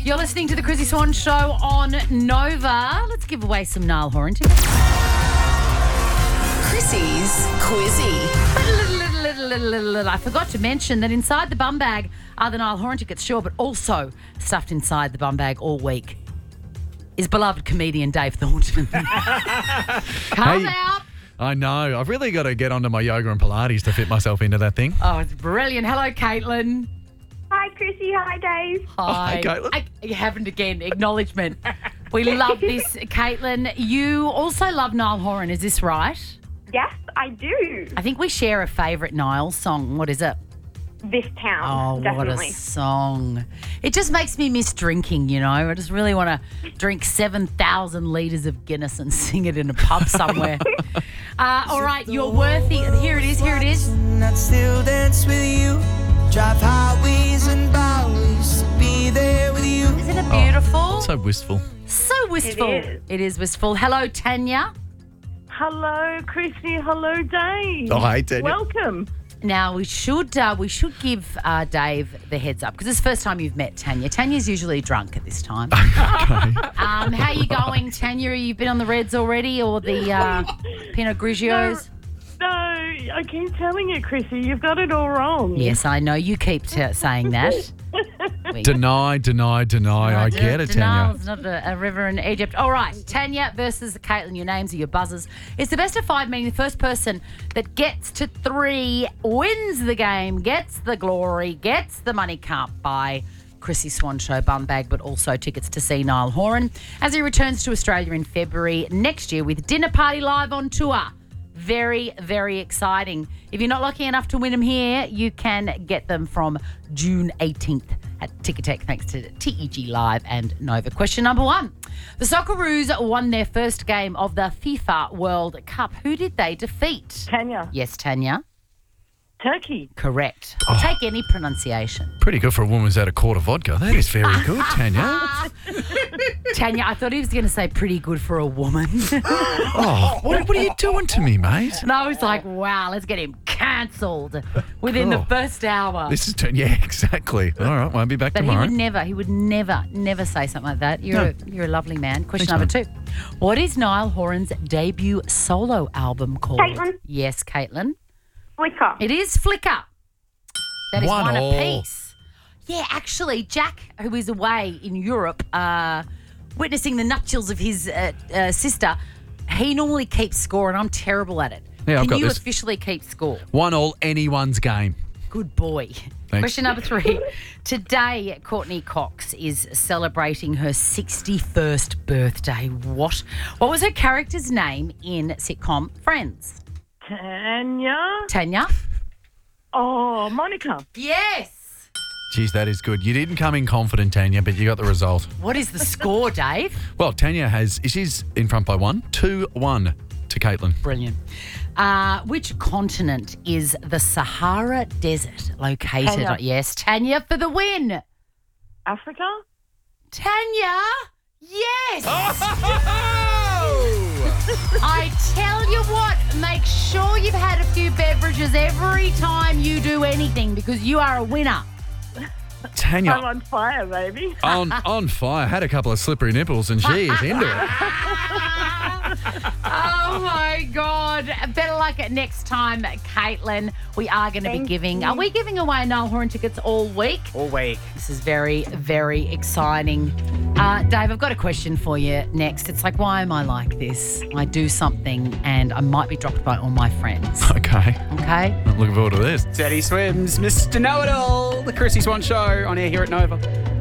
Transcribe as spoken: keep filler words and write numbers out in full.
You're listening to the Chrissy Swan Show on Nova. Let's give away some Niall Horan tickets. Chrissy's Quizzy. Little, little, little, little, little, little. I forgot to mention that inside the bum bag are the Niall Horan tickets, sure, but also stuffed inside the bum bag all week is beloved comedian Dave Thornton. Come Hey. out. I know. I've really got to get onto my yoga and Pilates to fit myself into that thing. Oh, it's brilliant. Hello, Caitlin. Hi, Chrissy. Hi, Dave. Hi. Hi, Caitlin. I, it happened again. Acknowledgement. We love this, Caitlin. You also love Niall Horan, is this right? Yes, I do. I think we share a favourite Niall song. What is it? This town. Oh, definitely. what a song. It just makes me miss drinking, you know. I just really want to drink seven thousand litres of Guinness and sing it in a pub somewhere. uh, all right, you're worthy. Here it is, here it is. I'd still dance with you. Drive highways and byways. Be there with you. Isn't it beautiful? So wistful. So wistful. It is. It is wistful. Hello, Tanya. Hello, Chrissy. Hello, Dave. Oh, hey, Tanya. Welcome. Now, we should uh, we should give uh, Dave the heads up because it's the first time you've met Tanya. Tanya's usually drunk at this time. um, how are you going, Tanya? You've been on the Reds already or the uh, Pinot Grigios? No, I keep telling you, Chrissy, you've got it all wrong. Yes, I know. You keep t- saying that. We- Deny, deny, deny. I d- get it, denial Tanya. is not a, a river in Egypt. All right, Tanya versus Caitlin. Your names are your buzzers. It's the best of five, meaning the first person that gets to three wins the game, gets the glory, gets the money. Can't buy Chrissy Swan Show bum bag, but also tickets to see Niall Horan as he returns to Australia in February next year with Dinner Party Live on tour. Very, very exciting. If you're not lucky enough to win them here, you can get them from June eighteenth at Ticketek, thanks to T E G Live and Nova. Question number one. The Socceroos won their first game of the FIFA World Cup. Who did they defeat? Tanya. Yes, Tanya. Turkey. Correct. I'll take any pronunciation. Pretty good for a woman who's had a quart of vodka. That is very good, Tanya. Tanya, I thought he was going to say pretty good for a woman. Oh, what, what are you doing to me, mate? And I was like, wow, let's get him cancelled within the Cool. first hour. This is Tanya. Yeah, exactly. All right, won't be back But tomorrow. he would never, he would never, never say something like that. You're, No. a, you're a lovely man. Question Thanks, number two. What is Niall Horan's debut solo album called? Caitlin. Yes, Caitlin. Flicker. It is Flicker. That is One one, all. apiece. Yeah, actually, Jack, who is away in Europe, uh, witnessing the nuptials of his uh, uh, sister, he normally keeps score, and I'm terrible at it. Yeah, I've Can got you this. officially keep score? One all, anyone's game. Good boy. Question number three. Today, Courtney Cox is celebrating her sixty-first birthday. What? What was her character's name in sitcom Friends? Tanya. Tanya? Oh, Monica. Yes. Geez, that is good. You didn't come in confident, Tanya, but you got the result. What is the score, Dave? Well, Tanya has, she's in front by one. two one to Caitlin. Brilliant. Uh, which continent is the Sahara Desert located Tanya. on? Yes, Tanya for the win. Africa. Tanya? Yes. I tell you what, make sure you've had a few beverages every time you do anything because you are a winner. Tanya, I'm on fire, baby. on, on fire. Had a couple of slippery nipples and she is into it. Oh my God. Better luck at next time, Caitlin. We are going to be Thank giving, you. are we giving away Niall Horan tickets all week? All week. This is very, very exciting. Uh, Dave, I've got a question for you next. It's like, why am I like this? I do something and I might be dropped by all my friends. Okay. Okay? I'm looking forward to this. Steady Swims, Mister Know-It-All, the Chrissy Swan Show on air here at Nova.